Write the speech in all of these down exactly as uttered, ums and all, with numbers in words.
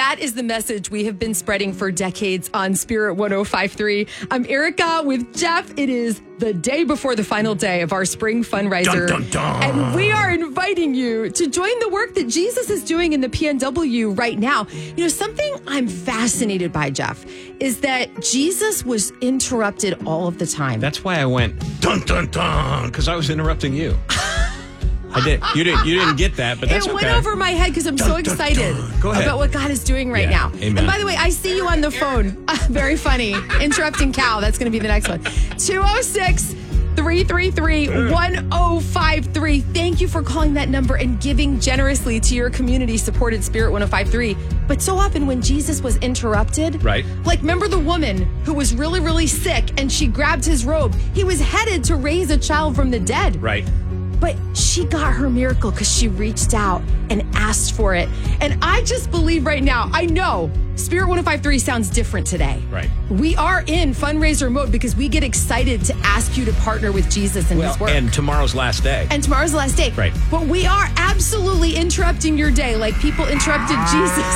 that is the message we have been spreading for decades on Spirit one oh five three. I'm Erica with Jeff. It is the day before the final day of our spring fundraiser. Dun, dun, dun. And we are inviting you to join the work that Jesus is doing in the P N W right now. You know, something I'm fascinated by, Jeff, is that Jesus was interrupted all of the time. That's why I went dun dun dun, because I was interrupting you. I did. You didn't. You didn't get that, but that's it okay. went over my head because I'm Dun, so dun, excited dun. Go ahead. about what God is doing right Yeah, now. amen. And by the way, I see you on the phone. Very funny. Interrupting Cal. That's going to be the next one. two oh six, three three three, one oh five three. Thank you for calling that number and giving generously to your community-supported Spirit one oh five three. But so often when Jesus was interrupted, right? Like, remember the woman who was really, really sick and she grabbed his robe? He was headed to raise a child from the dead. Right. But she got her miracle because she reached out and asked for it. And I just believe right now, I know Spirit one oh five three sounds different today. Right. We are in fundraiser mode because we get excited to ask you to partner with Jesus in Well, his work. and tomorrow's last day. And tomorrow's the last day. Right. But we are absolutely interrupting your day like people interrupted Jesus.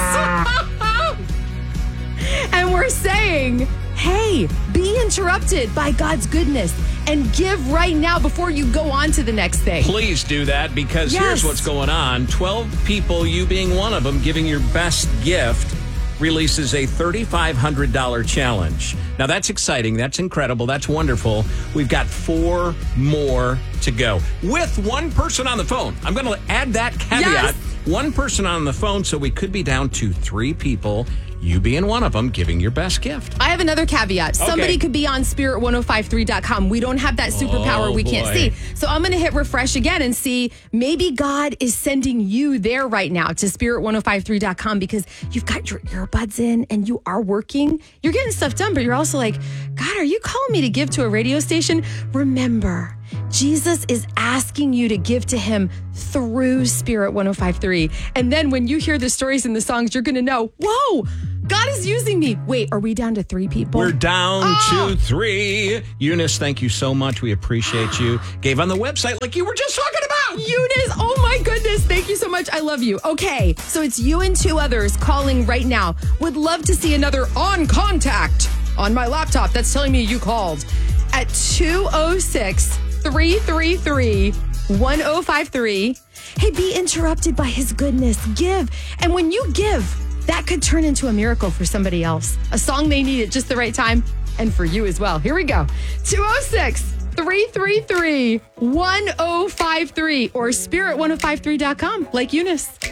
And we're saying, hey, be interrupted by God's goodness and give right now before you go on to the next thing. Please do that, because Yes. here's what's going on. twelve people, you being one of them, giving your best gift, releases a three thousand five hundred dollars challenge. Now, that's exciting. That's incredible. That's wonderful. We've got four more to go with one person on the phone. I'm going to add that caveat. Yes. One person on the phone, so we could be down to three people, you being one of them, giving your best gift. I have another caveat. Somebody Okay. could be on spirit ten fifty-three dot com. We don't have that superpower Oh, we can't boy. see. So I'm going to hit refresh again and see maybe God is sending you there right now to spirit ten fifty-three dot com because you've got your earbuds in and you are working. You're getting stuff done, but you're also like, God, are you calling me to give to a radio station? Remember, Jesus is asking you to give to him through Spirit ten fifty-three. And then when you hear the stories and the songs, you're going to know, whoa, God is using me. Wait, are we down to three people? We're down Oh. to three. Eunice, thank you so much. We appreciate you. Gave on the website like you were just talking about. Eunice, oh my goodness. Thank you so much. I love you. Okay, so it's you and two others calling right now. Would love to see another on contact on my laptop that's telling me you called at two oh six, three three three, one oh five three. Hey, be interrupted by his goodness. Give. And when you give, that could turn into a miracle for somebody else. A song they need at just the right time. And for you as well. Here we go. two oh six, three three three, one oh five three or spirit ten fifty-three dot com like Eunice.